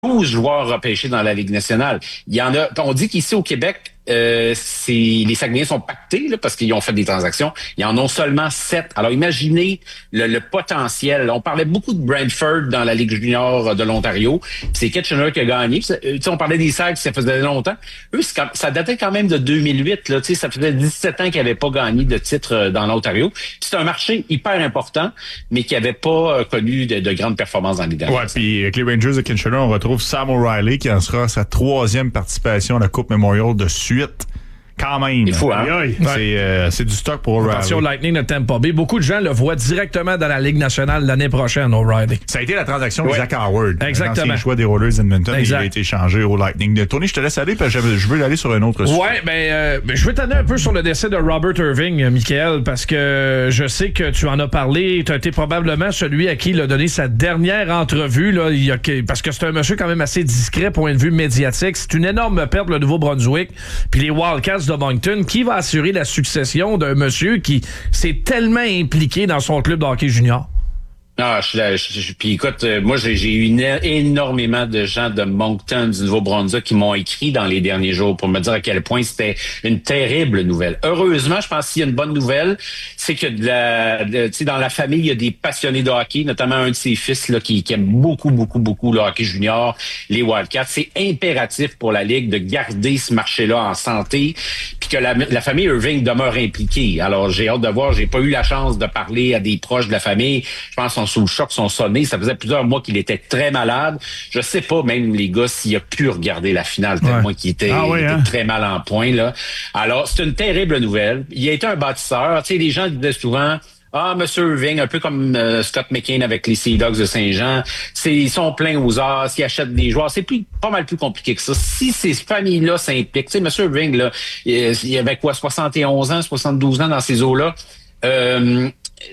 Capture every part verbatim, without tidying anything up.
douze joueurs repêchés dans la Ligue nationale. Il y en a, on dit qu'ici au Québec, euh, c'est les Saguenayens sont pactés là, parce qu'ils ont fait des transactions. Ils en ont seulement sept. Alors imaginez le, le potentiel. On parlait beaucoup de Brantford dans la Ligue junior de l'Ontario. C'est Kitchener qui a gagné. Puis, on parlait des Sags, ça faisait longtemps. Eux, c'est, ça datait quand même de deux mille huit. Là, ça faisait dix-sept ans qu'ils n'avaient pas gagné de titre dans l'Ontario. Puis, c'est un marché hyper important, mais qui n'avait pas connu de, de grandes performances dans les dernières Ouais, puis avec les Rangers de Kitchener, on retrouve Sam O'Reilly qui en sera sa troisième participation à la Coupe Memorial de suite. Quand même. C'est fou, hein? C'est, euh, c'est du stock pour O'Reilly. Attention au Lightning de Tampa Bay. Beaucoup de gens le voient directement dans la Ligue nationale l'année prochaine, O'Reilly. Ça a été la transaction ouais. de Zach Howard. Exactement. Le choix des Oilers d'Edmonton. Exact. Il a été échangé au Lightning. Tony, je te laisse aller parce que je veux aller sur un autre sujet. Ouais, ben, euh, ben je vais t'amener un peu sur le décès de Robert Irving, Michael, parce que je sais que tu en as parlé. Tu as été probablement celui à qui il a donné sa dernière entrevue. Là, il y a, parce que c'est un monsieur quand même assez discret point de vue médiatique. C'est une énorme perte, le Nouveau-Brunswick. Puis les Wildcats de Moncton, qui va assurer la succession d'un monsieur qui s'est tellement impliqué dans son club de hockey junior? Ah, je, je, je, puis écoute, euh, moi j'ai, j'ai eu une, énormément de gens de Moncton, du Nouveau-Brunswick, qui m'ont écrit dans les derniers jours pour me dire à quel point c'était une terrible nouvelle. Heureusement, je pense qu'il y a une bonne nouvelle, c'est que de la, de, tu sais, dans la famille, il y a des passionnés de hockey, notamment un de ses fils là qui, qui aime beaucoup, beaucoup, beaucoup le hockey junior, les Wildcats. C'est impératif pour la Ligue de garder ce marché-là en santé, puis que la, la famille Irving demeure impliquée. Alors j'ai hâte de voir. J'ai pas eu la chance de parler à des proches de la famille. Je pense qu'on sous le choc, sont sonnés. Ça faisait plusieurs mois qu'il était très malade. Je sais pas, même les gars, s'il a pu regarder la finale, tellement ouais. qu'il était, ah oui, hein? était très mal en point, là. Alors, c'est une terrible nouvelle. Il a été un bâtisseur. Tu sais, les gens disaient souvent, ah, M. Irving, un peu comme euh, Scott McKain avec les Sea Dogs de Saint-Jean, c'est, ils sont pleins aux as, ils achètent des joueurs. C'est plus, pas mal plus compliqué que ça. Si ces familles-là s'impliquent, tu sais, M. Irving, là, il, il avait quoi, soixante et onze ans, soixante-douze ans dans ces eaux-là, euh,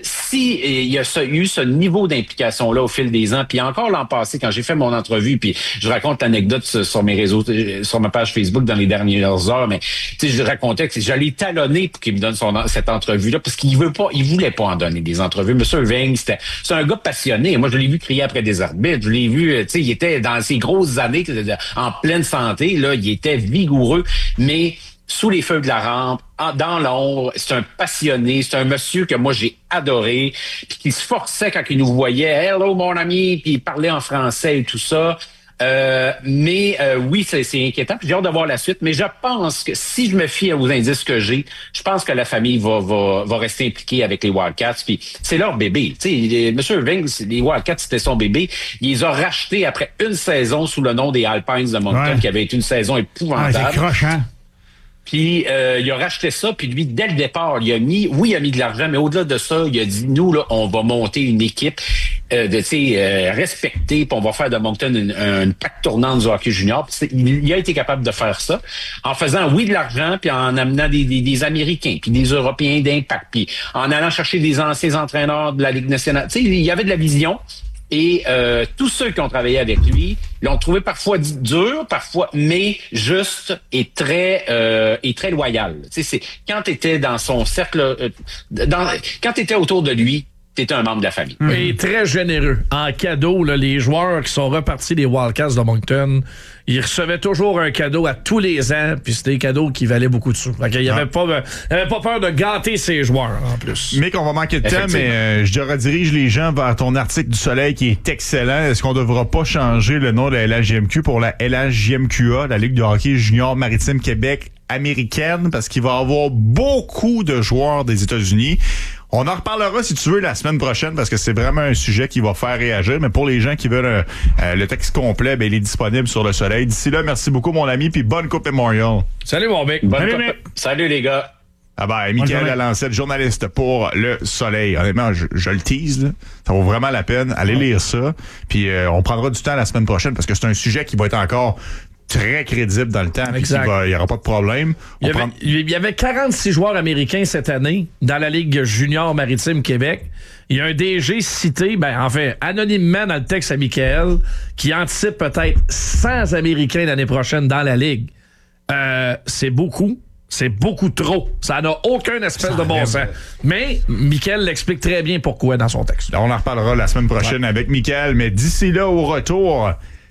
si il y a ce, eu ce niveau d'implication-là au fil des ans, puis encore l'an passé, quand j'ai fait mon entrevue, puis je raconte l'anecdote sur mes réseaux, sur ma page Facebook dans les dernières heures, mais tu sais, je racontais que j'allais talonner pour qu'il me donne son, cette entrevue-là, parce qu'il veut pas, il voulait pas en donner des entrevues. Monsieur Irving, c'était, c'est un gars passionné. Moi, je l'ai vu crier après des arbitres. Je l'ai vu, tu sais, il était dans ses grosses années, en pleine santé, là, il était vigoureux, mais sous les feux de la rampe, dans l'ombre, c'est un passionné, c'est un monsieur que moi j'ai adoré, puis qui se forçait quand il nous voyait, « Hello mon ami », puis il parlait en français et tout ça. Euh, mais euh, oui, c'est, c'est inquiétant. J'ai hâte de voir la suite, mais je pense que si je me fie aux indices que j'ai, je pense que la famille va va, va rester impliquée avec les Wildcats. Puis c'est leur bébé. Tu sais, M. Irving, les Wildcats, c'était son bébé. Il les a rachetés après une saison sous le nom des Alpines de Moncton, ouais. qui avait été une saison épouvantable. Ah, c'est croche, hein? Puis euh, il a racheté ça, puis lui, dès le départ, il a mis, oui, il a mis de l'argent, mais au-delà de ça, il a dit, nous, là, on va monter une équipe euh, de, tu sais, euh, respectée, puis on va faire de Moncton une, une plaque tournante du hockey junior. Puis il, il a été capable de faire ça en faisant, oui, de l'argent, puis en amenant des, des, des Américains, puis des Européens d'impact, puis en allant chercher des anciens entraîneurs de la Ligue nationale. Tu sais, il y avait de la vision. Et euh, tous ceux qui ont travaillé avec lui l'ont trouvé parfois dur, parfois, mais juste et très euh, et très loyal. Tu sais, c'est quand t'étais dans son cercle, euh, dans quand t'étais autour de lui, t'étais un membre de la famille. Et très généreux. En cadeau, là, les joueurs qui sont repartis des Wildcats de Moncton, ils recevaient toujours un cadeau à tous les ans, puis c'était des cadeaux qui valaient beaucoup de sous. Fait qu'il y avait, ah. pas, il avait pas peur de gâter ses joueurs, en plus. Mais qu'on va manquer de temps, mais euh, je redirige les gens vers ton article du Soleil qui est excellent. Est-ce qu'on ne devra pas changer le nom de la L H J M Q pour la L H J M Q A, la Ligue de hockey junior maritime Québec américaine, parce qu'il va y avoir beaucoup de joueurs des États-Unis. On en reparlera, si tu veux, la semaine prochaine, parce que c'est vraiment un sujet qui va faire réagir. Mais pour les gens qui veulent euh, euh, le texte complet, ben, il est disponible sur le Soleil. D'ici là, merci beaucoup, mon ami, puis bonne Coupe Memorial. Salut, mon mec. Bonne Salut, coupe... mec. Salut, les gars. Ah ben, Michael Lalancette, journaliste pour le Soleil. Honnêtement, je, je le tease, là. Ça vaut vraiment la peine. Allez ouais. lire ça. Puis euh, on prendra du temps la semaine prochaine, parce que c'est un sujet qui va être encore très crédible dans le temps, puis il n'y aura pas de problème. Il y, avait, prend... il y avait quarante-six joueurs américains cette année dans la Ligue junior maritime Québec. Il y a un D G cité, ben en fait, anonymement dans le texte à Michael, qui anticipe peut-être cent Américains l'année prochaine dans la Ligue. Euh, c'est beaucoup. C'est beaucoup trop. Ça n'a aucun espèce ça de bon sens. Mais Michael l'explique très bien pourquoi dans son texte. On en reparlera la semaine prochaine ouais. avec Michael, mais d'ici là, au retour...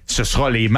ce sera les